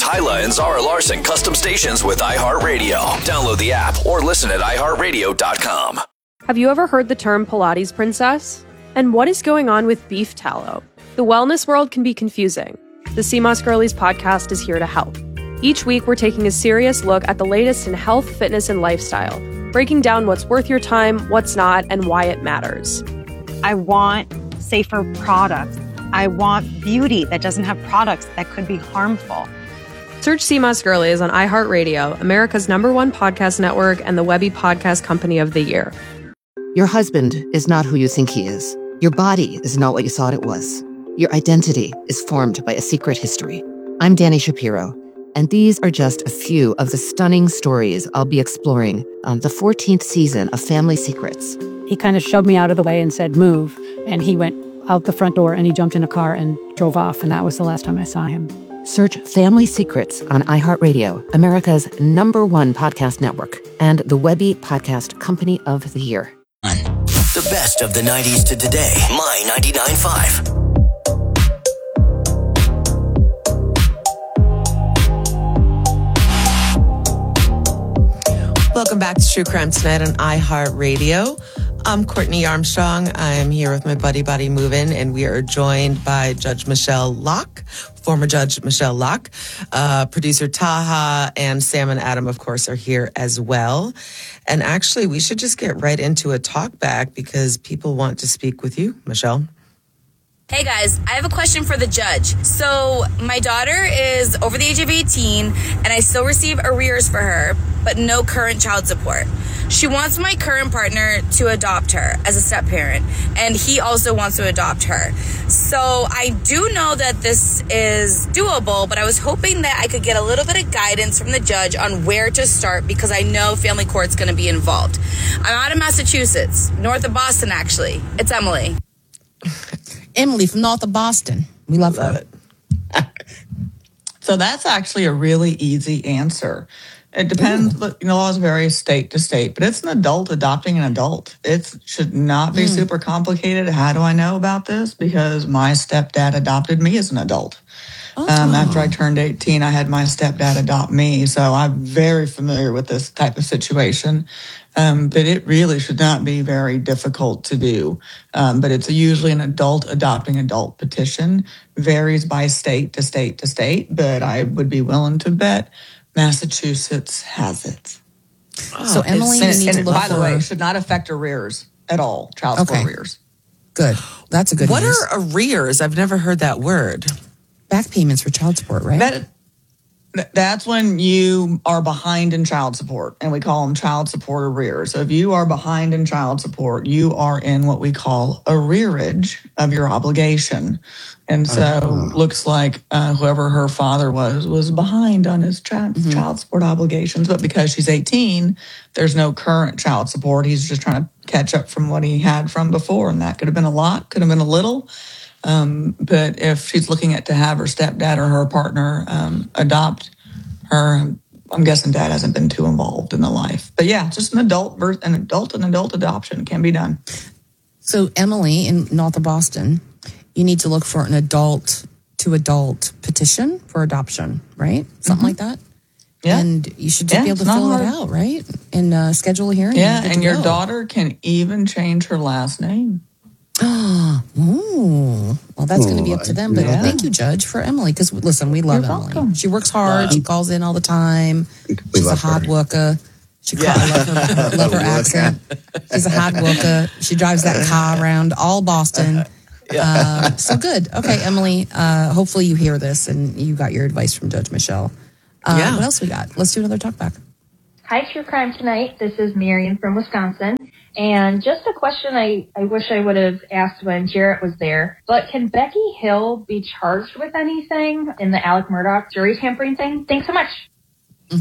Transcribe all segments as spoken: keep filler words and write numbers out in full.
Hyla and Zara Larson custom stations with iHeartRadio. Download the app or listen at i heart radio dot com. Have you ever heard the term Pilates princess? And what is going on with beef tallow? The wellness world can be confusing. The C M O S Girlies podcast is here to help. Each week, we're taking a serious look at the latest in health, fitness, and lifestyle, breaking down what's worth your time, what's not, and why it matters. I want safer products. I want beauty that doesn't have products that could be harmful. Search C M O S Girlies on iHeartRadio, America's number one podcast network and the Webby Podcast Company of the Year. Your husband is not who you think he is. Your body is not what you thought it was. Your identity is formed by a secret history. I'm Danny Shapiro, and these are just a few of the stunning stories I'll be exploring on the fourteenth season of Family Secrets. He kind of shoved me out of the way and said, move. And he went out the front door and he jumped in a car and drove off. And that was the last time I saw him. Search Family Secrets on iHeartRadio, America's number one podcast network, and the Webby Podcast Company of the Year. The best of the nineties to today. My ninety-nine point five. Welcome back to True Crime Tonight on iHeartRadio. I'm Courtney Armstrong. I'm here with my buddy, Buddy Move-In, and we are joined by Judge Michelle Locke, former Judge Michelle Locke. Uh, producer Taha and Sam and Adam, of course, are here as well. And actually, we should just get right into a talk back because people want to speak with you, Michelle. Hey guys, I have a question for the judge. So my daughter is over the age of eighteen and I still receive arrears for her, but no current child support. She wants my current partner to adopt her as a step parent, and he also wants to adopt her. So I do know that this is doable, but I was hoping that I could get a little bit of guidance from the judge on where to start because I know family court's going to be involved. I'm out of Massachusetts, north of Boston actually. It's Emily. Emily from north of Boston. We love, love her. It. So that's actually a really easy answer. It depends. Ooh. You know, laws vary state to state, but it's an adult adopting an adult. It should not be mm. super complicated. How do I know about this? Because my stepdad adopted me as an adult. Oh. Um, after I turned eighteen, I had my stepdad adopt me. So I'm very familiar with this type of situation. Um, but it really should not be very difficult to do. Um, but it's usually an adult adopting adult petition. Varies by state to state to state, but I would be willing to bet Massachusetts has it. Oh, so Emily, and, you need and to look by for... the way, it should not affect arrears at all, child support okay. arrears. Good. That's a good What news. are arrears? I've never heard that word. Back payments for child support, right? That, That's when you are behind in child support, and we call them child support arrears. So if you are behind in child support, you are in what we call arrearage of your obligation. And so oh. looks like uh, whoever her father was, was behind on his child, mm-hmm. child support obligations. But because she's eighteen, there's no current child support. He's just trying to catch up from what he had from before. And that could have been a lot, could have been a little. Um, but if she's looking at to have her stepdad or her partner um, adopt her, I'm guessing dad hasn't been too involved in the life. But yeah, just an adult birth, an adult and adult adoption can be done. So Emily in north of Boston, you need to look for an adult to adult petition for adoption, right? Something mm-hmm. like that. Yeah. And you should just yeah, be able to fill hard. it out, right? And uh, schedule a hearing. Yeah, and, and your go. daughter can even change her last name. Oh, well, that's going to be up to them. But yeah. thank you, Judge, for Emily. Because, listen, we love You're Emily. Welcome. She works hard. She calls in all the time. We She's a hard her. worker. She yeah. I love her, love her accent. She's a hard worker. She drives that car around all Boston. Yeah. Um, so good. Okay, Emily, uh, hopefully you hear this and you got your advice from Judge Michelle. Uh, yeah. What else we got? Let's do another talk back. Hi, True Crime Tonight. This is Marion from Wisconsin. And just a question I, I wish I would have asked when Jarrett was there. But can Becky Hill be charged with anything in the Alec Murdaugh jury tampering thing? Thanks so much. Mm.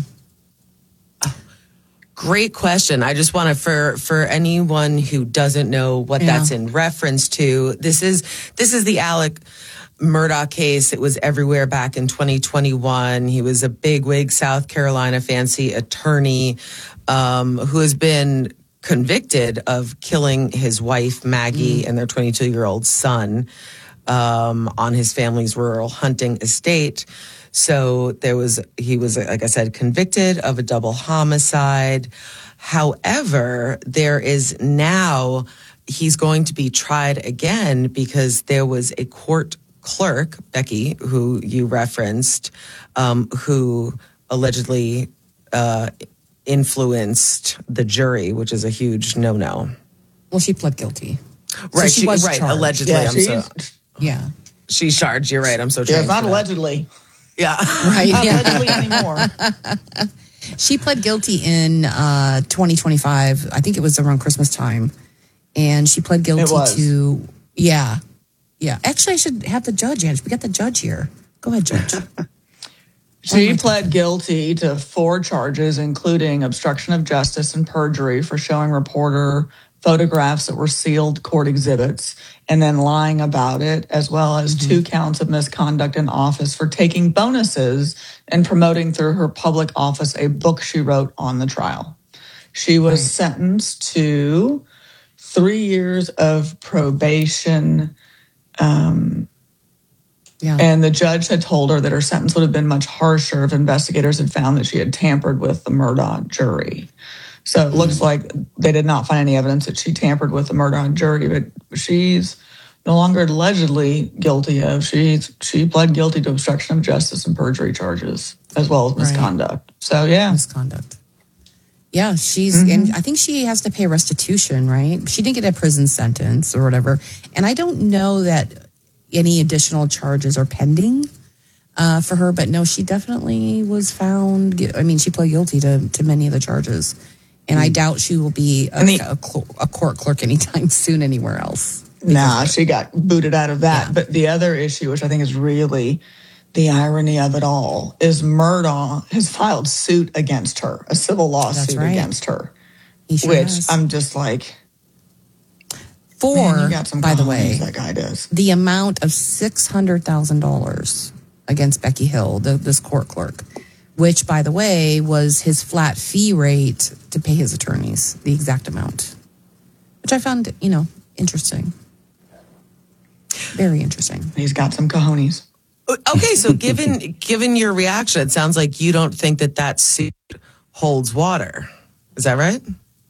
Great question. I just want to, for, for anyone who doesn't know what yeah. that's in reference to, this is, this is the Alec Murdaugh case. It was everywhere back in twenty twenty-one. He was a bigwig South Carolina fancy attorney, um, who has been convicted of killing his wife, Maggie, mm. and their twenty-two-year-old son. um, on his family's rural hunting estate. So there was, he was, like I said, convicted of a double homicide. However, there is now, he's going to be tried again because there was a court clerk, Becky, who you referenced, um, who allegedly uh, influenced the jury, which is a huge no-no. Well, she pled guilty. Right, so she, she was right, charged. allegedly. Yeah, I'm so, yeah. She's charged, you're right. I'm so Yeah, charged. it's not allegedly. Yeah. Right. Not Yeah. allegedly anymore. She pled guilty in uh, twenty twenty-five. I think it was around Christmas time. And she pled guilty It was. to, yeah. Yeah. Actually, I should have the judge, Ange. We got the judge here. Go ahead, Judge. She pled guilty to four charges, including obstruction of justice and perjury for showing reporter photographs that were sealed court exhibits and then lying about it, as well as mm-hmm. two counts of misconduct in office for taking bonuses and promoting through her public office a book she wrote on the trial. She was right. sentenced to three years of probation. Um, yeah. And the judge had told her that her sentence would have been much harsher if investigators had found that she had tampered with the Murdaugh jury. So it looks like they did not find any evidence that she tampered with the Murdaugh jury, but she's no longer allegedly guilty of. She she pled guilty to obstruction of justice and perjury charges, as well as misconduct. Right. So yeah, misconduct. Yeah, she's, mm-hmm. and I think she has to pay restitution, right? She didn't get a prison sentence or whatever, and I don't know that any additional charges are pending uh, for her. But no, she definitely was found. I mean, she pled guilty to to many of the charges. And I doubt she will be a, the, a, a court clerk anytime soon anywhere else. Nah, she got booted out of that. Yeah. But the other issue, which I think is really the irony of it all, is Murdaugh has filed suit against her, a civil lawsuit right. against her. Sure which has. I'm just like, for, man, you got some by the way, that guy does. The amount of six hundred thousand dollars against Becky Hill, the, this court clerk, which, by the way, was his flat fee rate to pay his attorneys, the exact amount, which I found, you know, interesting. Very interesting. He's got some cojones. Okay, so given given your reaction, it sounds like you don't think that that suit holds water. Is that right?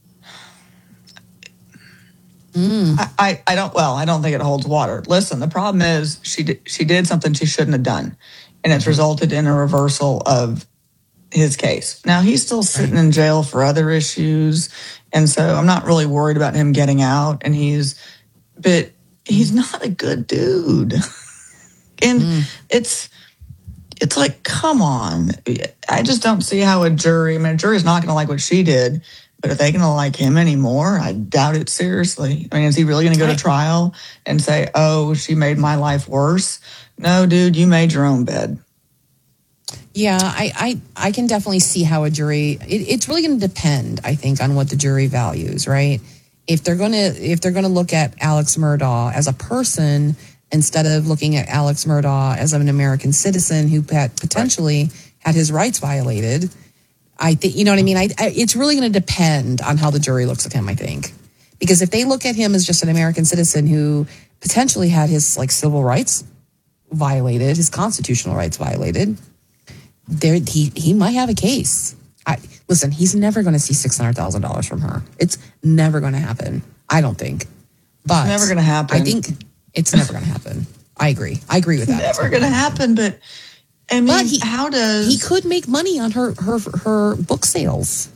Mm. I, I, I don't, well, I don't think it holds water. Listen, the problem is she did, she did something she shouldn't have done, and it's resulted in a reversal of his case. Now, he's still sitting in jail for other issues, and so I'm not really worried about him getting out, and he's, but he's not a good dude. And mm. it's, it's like, come on. I just don't see how a jury, I mean, a jury's not going to like what she did, but are they going to like him anymore? I doubt it seriously. I mean, is he really going to go to trial and say, oh, she made my life worse? No, dude, you made your own bed. Yeah, I, I, I can definitely see how a jury, it, it's really going to depend, I think, on what the jury values, right? If they're going to, if they're going to look at Alex Murdaugh as a person instead of looking at Alex Murdaugh as an American citizen who had potentially right. had his rights violated, I think, you know what I mean? I, I, it's really going to depend on how the jury looks at him, I think. Because if they look at him as just an American citizen who potentially had his like civil rights violated, his constitutional rights violated, there he he might have a case. I, listen, he's never going to see six hundred thousand dollars from her. It's never going to happen. I don't think. But it's never going to happen. I think it's never going to happen. I agree. I agree with that. It's never going to happen, but I mean, but he, how does he could make money on her her her book sales?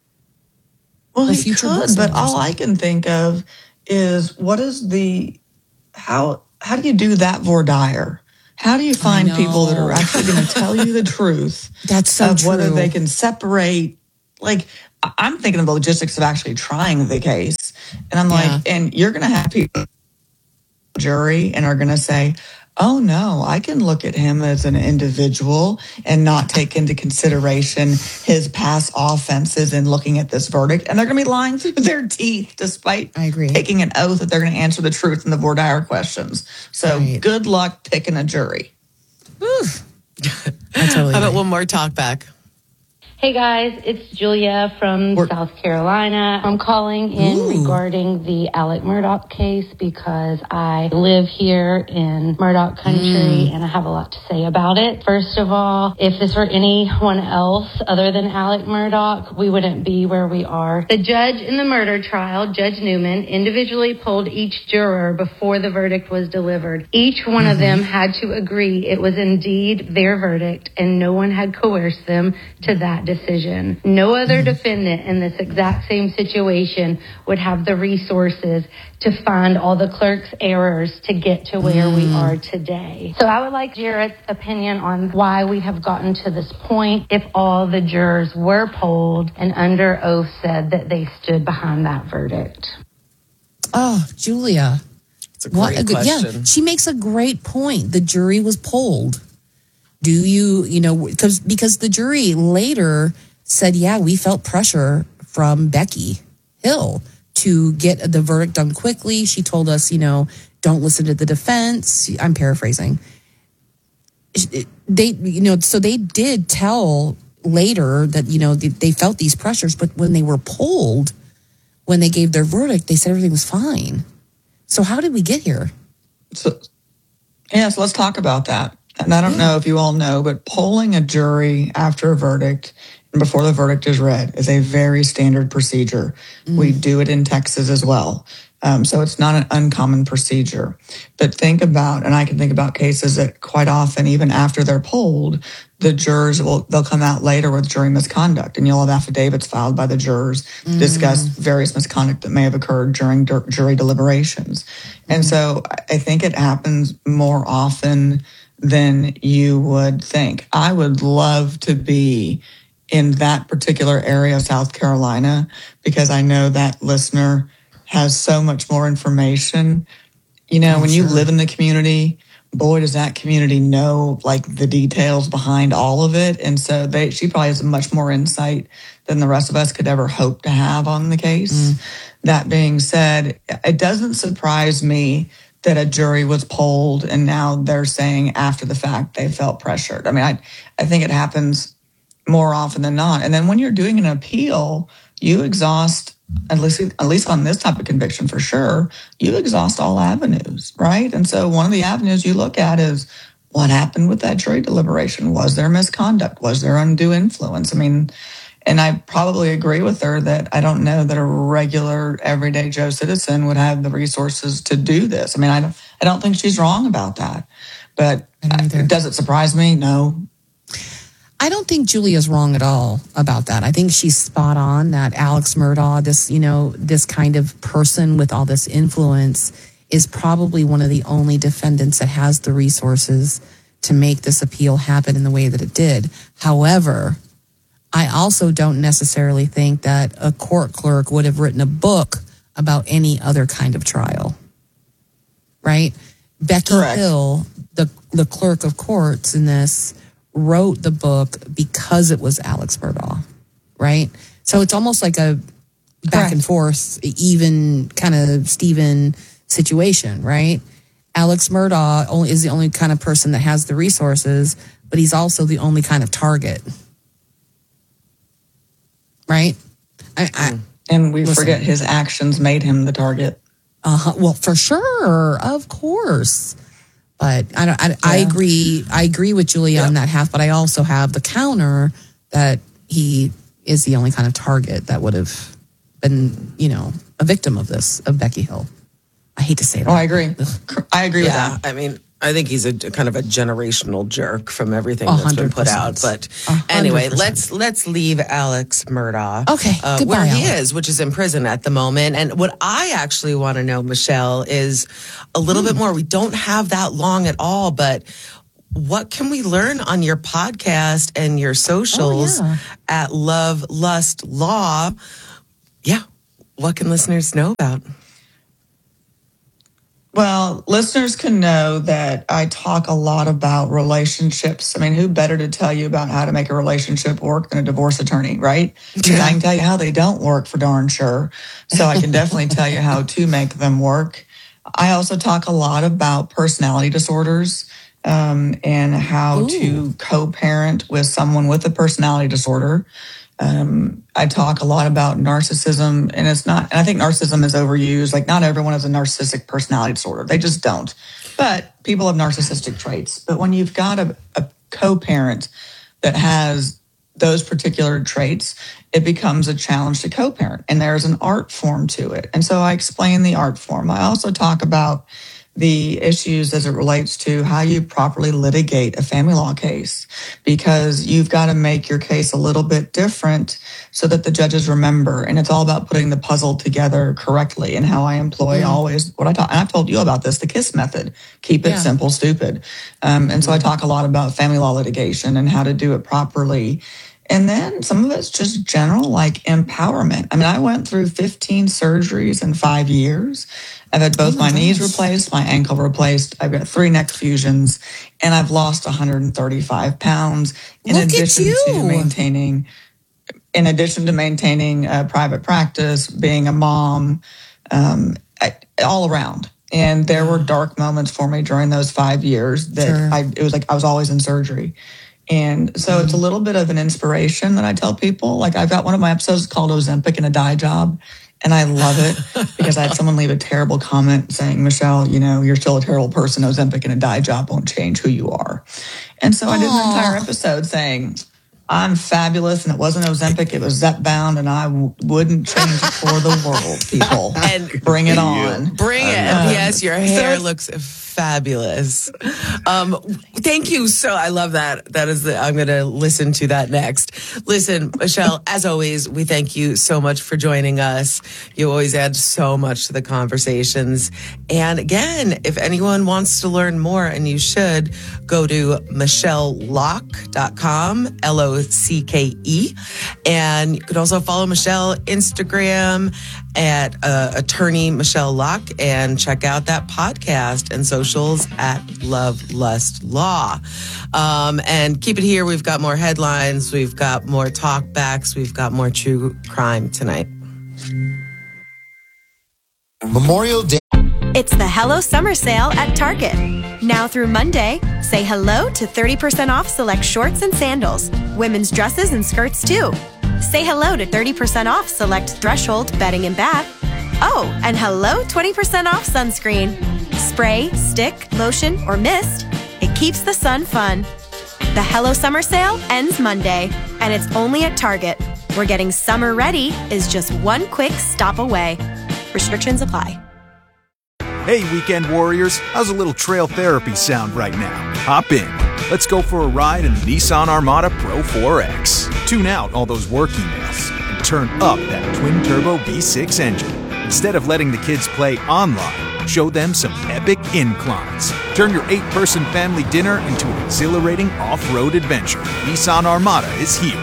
Well, her he could, but all I can think of is what is the how how do you do that voir dire? How do you find people that are actually going to tell you the truth? That's so of true. Whether they can separate, like I'm thinking of the logistics of actually trying the case, and I'm like, yeah. and you're going to have people jury and are going to say, oh no, I can look at him as an individual and not take into consideration his past offenses in looking at this verdict. And they're going to be lying through their teeth despite I agree. taking an oath that they're going to answer the truth in the voir dire questions. So right. good luck picking a jury. I totally How about one more talk back? Hey guys, it's Julia from We're- South Carolina. I'm calling in Ooh. regarding the Alec Murdaugh case because I live here in Murdaugh country Mm. and I have a lot to say about it. First of all, if this were anyone else other than Alec Murdaugh, we wouldn't be where we are. The judge in the murder trial, Judge Newman, individually polled each juror before the verdict was delivered. Each one of them had to agree it was indeed their verdict and no one had coerced them to that decision. No other defendant in this exact same situation would have the resources to find all the clerk's errors to get to where we are today. So I would like Jarrett's opinion on why we have gotten to this point if all the jurors were polled and under oath said that they stood behind that verdict. Oh, Julia. It's a What great a good, question. yeah, she makes a great point. The jury was polled. Do you, you know, because because the jury later said, yeah, we felt pressure from Becky Hill to get the verdict done quickly. She told us, you know, don't listen to the defense. I'm paraphrasing. They, you know, so they did tell later that, you know, they, they felt these pressures, but when they were polled, when they gave their verdict, they said everything was fine. So how did we get here? So, yes, let's talk about that. And I don't know if you all know, but polling a jury after a verdict and before the verdict is read is a very standard procedure. Mm. We do it in Texas as well. Um, so it's not an uncommon procedure. But think about, and I can think about cases that quite often, even after they're polled, the jurrs will, they'll come out later with jury misconduct, and you'll have affidavits filed by the jurors to discuss various misconduct that may have occurred during dur- jury deliberations. And so I think it happens more often than you would think. I would love to be in that particular area of South Carolina because I know that listener has so much more information. You know, when you live in the community, boy, does that community know like the details behind all of it. And so they, she probably has much more insight than the rest of us could ever hope to have on the case. Mm. That being said, it doesn't surprise me that a jury was polled and now they're saying after the fact they felt pressured. I mean, I, I think it happens more often than not. And then when you're doing an appeal, you exhaust, at least, at least on this type of conviction for sure, you exhaust all avenues, right? And so one of the avenues you look at is what happened with that jury deliberation? Was there misconduct? Was there undue influence? I mean, and I probably agree with her that I don't know that a regular, everyday Joe citizen would have the resources to do this. I mean, I don't, I don't think she's wrong about that. But does it surprise me? No. I don't think Julia's wrong at all about that. I think she's spot on that Alex Murdaugh, this, you know, this kind of person with all this influence is probably one of the only defendants that has the resources to make this appeal happen in the way that it did. However, I also don't necessarily think that a court clerk would have written a book about any other kind of trial, right? Becky Correct. Hill, the the clerk of courts in this, wrote the book because it was Alex Murdaugh, right? So it's almost like a back Correct. and forth, even kind of Stephen situation, right? Alex Murdaugh only is the only kind of person that has the resources, but he's also the only kind of target. Right? I, I, and we listen. forget his actions made him the target. Uh-huh. Well, for sure, of course. But I don't. I, yeah. I agree. I agree with Julia yeah. on that half. But I also have the counter that he is the only kind of target that would have been, you know, a victim of this, of Becky Hill. I hate to say that. Oh, I agree. Ugh. I agree yeah, with that. I mean, I think he's a kind of a generational jerk from everything that's one hundred percent been put out. But one hundred percent. Anyway, let's let's leave Alex Murdaugh. Okay, uh, goodbye, where he Alex. is, which is in prison at the moment. And what I actually want to know, Michelle, is a little mm. bit more. We don't have that long at all, but what can we learn on your podcast and your socials oh, yeah. at Love, Lust, Law? Yeah, what can listeners know about? Well, listeners can know that I talk a lot about relationships. I mean, who better to tell you about how to make a relationship work than a divorce attorney, right? Because I can tell you how they don't work for darn sure. So I can definitely tell you how to make them work. I also talk a lot about personality disorders um, and how Ooh. to co-parent with someone with a personality disorder. Um, I talk a lot about narcissism, and it's not, and I think narcissism is overused. Like, not everyone has a narcissistic personality disorder. They just don't. But people have narcissistic traits. But when you've got a, a co-parent that has those particular traits, it becomes a challenge to co-parent. And there's an art form to it. And so I explain the art form. I also talk about the issues as it relates to how you properly litigate a family law case, because you've got to make your case a little bit different so that the judges remember. And it's all about putting the puzzle together correctly, and how I employ mm-hmm. always what I talk. And I've told you about this, the KISS method. Keep it yeah. simple, stupid. Um, and so I talk a lot about family law litigation and how to do it properly. And then some of it's just general, like, empowerment. I mean, I went through fifteen surgeries in five years. I've had both oh my, my knees replaced, my ankle replaced. I've got three neck fusions, and I've lost one hundred thirty-five pounds in Look addition at you. to maintaining, in addition to maintaining a private practice, being a mom, um, all around. And there were dark moments for me during those five years that sure. I, it was like I was always in surgery. And so mm-hmm. it's a little bit of an inspiration that I tell people. Like, I've got one of my episodes called Ozempic and a Dye Job. And I love it because I had someone leave a terrible comment saying, Michelle, you know, you're still a terrible person. Ozempic and a dye job won't change who you are. And so I did an entire episode saying, I'm fabulous, and it wasn't Ozempic, it was Zepbound, and I w- wouldn't change it for the world, people. And bring it on. Bring it. Um, yes, your hair so looks fabulous. Um, thank you. So I love that. That is the, I'm going to listen to that next. Listen, Michelle, as always, we thank you so much for joining us. You always add so much to the conversations. And again, if anyone wants to learn more, and you should, go to michelle lock dot com, L O C K E. And you could also follow Michelle Instagram at uh, attorney Michelle Lock, and check out that podcast and socials at Love Lust Law. Um, and keep it here. We've got more headlines. We've got more talkbacks. We've got more true crime tonight. Memorial Day. It's the Hello Summer Sale at Target. Now through Monday, say hello to thirty percent off select shorts and sandals, women's dresses and skirts too. Say hello to thirty percent off select Threshold bedding and bath. Oh, and hello twenty percent off sunscreen. Spray, stick, lotion, or mist, it keeps the sun fun. The Hello Summer Sale ends Monday, and it's only at Target, where getting summer ready is just one quick stop away. Restrictions apply. Hey, weekend warriors, how's a little trail therapy sound right now? Hop in. Let's go for a ride in the Nissan Armada Pro four X. Tune out all those work emails and turn up that twin-turbo V six engine. Instead of letting the kids play online, show them some epic inclines. Turn your eight-person family dinner into an exhilarating off-road adventure. Nissan Armada is here.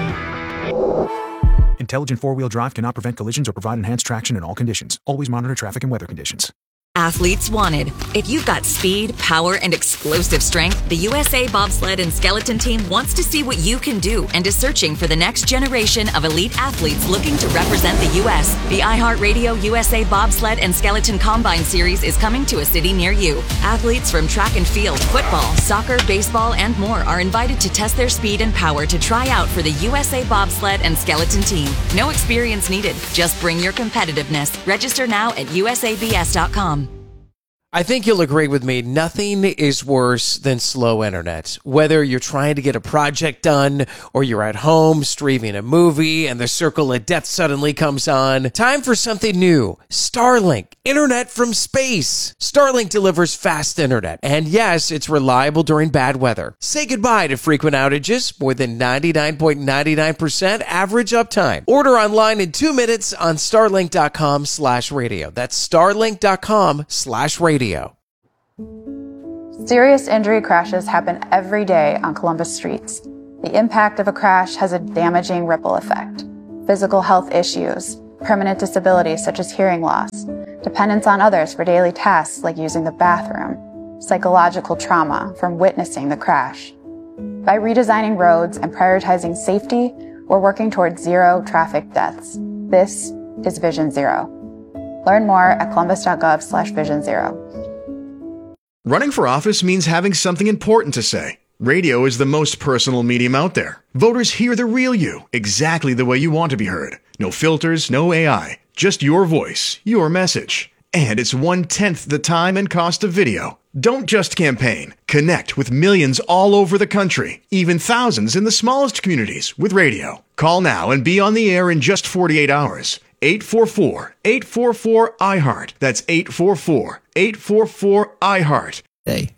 Intelligent four-wheel drive cannot prevent collisions or provide enhanced traction in all conditions. Always monitor traffic and weather conditions. Athletes wanted. If you've got speed, power, and explosive strength, the U S A Bobsled and Skeleton Team wants to see what you can do and is searching for the next generation of elite athletes looking to represent the U S The iHeartRadio U S A Bobsled and Skeleton Combine Series is coming to a city near you. Athletes from track and field, football, soccer, baseball, and more are invited to test their speed and power to try out for the U S A Bobsled and Skeleton Team. No experience needed. Just bring your competitiveness. Register now at U S A B S dot com. I think you'll agree with me. Nothing is worse than slow internet. Whether you're trying to get a project done or you're at home streaming a movie and the circle of death suddenly comes on. Time for something new. Starlink. Internet from space. Starlink delivers fast internet. And yes, it's reliable during bad weather. Say goodbye to frequent outages. More than ninety-nine point nine nine percent average uptime. Order online in two minutes on starlink.com slash radio. That's starlink.com slash radio. Serious injury crashes happen every day on Columbus streets. The impact of a crash has a damaging ripple effect. Physical health issues, permanent disabilities such as hearing loss, dependence on others for daily tasks like using the bathroom, psychological trauma from witnessing the crash. By redesigning roads and prioritizing safety, we're working towards zero traffic deaths. This is Vision Zero. Learn more at columbus dot gov slash vision zero. Running for office means having something important to say. Radio is the most personal medium out there. Voters hear the real you, exactly the way you want to be heard. No filters, no A I, just your voice, your message. And it's one-tenth the time and cost of video. Don't just campaign. Connect with millions all over the country, even thousands in the smallest communities with radio. Call now and be on the air in just forty-eight hours. eight four four, eight four four, I heart. That's eight four four, eight four four, I heart. Hey.